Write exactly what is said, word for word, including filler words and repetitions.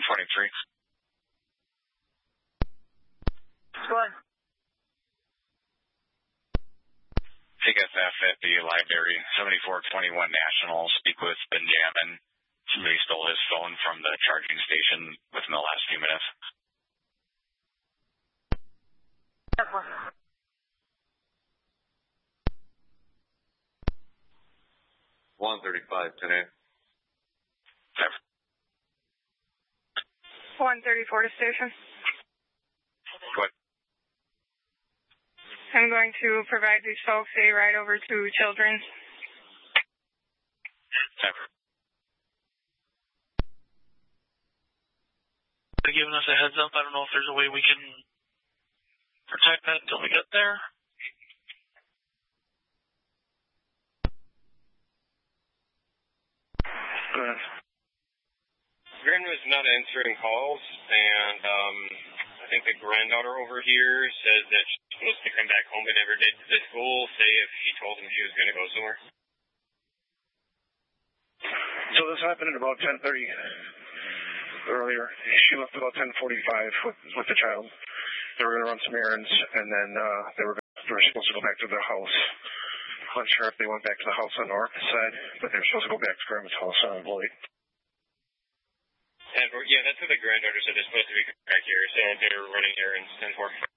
twenty-three. What? T F F at the library, seventy-four twenty-one National. Speak with Benjamin. Somebody stole his phone from the charging station within the last few minutes. one thirty-five today. one thirty-four to station. What? I'm going to provide these folks a ride over to Children's. They're giving us a heads up. I don't know if there's a way we can protect that until we get there. Good. Grand was not answering calls, and um, I think the granddaughter over here says that she's supposed to come back home but never did to the school, say if she told him she was going to go somewhere. So this happened at about ten thirty earlier. She left about ten forty-five with, with the child. They were going to run some errands, and then uh, they, were, they were supposed to go back to their house. Unsure if they went back to the house on the north side, but they were supposed to go back to Grandma's house on Lloyd. And, yeah, that's what the granddaughter said. They're supposed to be back here, so they were running errands ten four.